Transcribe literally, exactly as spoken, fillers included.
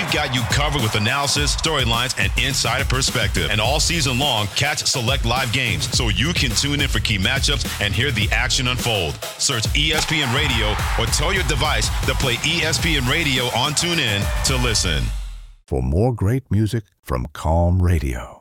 We've got you covered with analysis, storylines, and insider perspective. And all season long, catch select live games so you can tune in for key matchups and hear the action unfold. Search E S P N Radio or tell your device to play E S P N Radio on TuneIn to listen. For more great music from Calm Radio.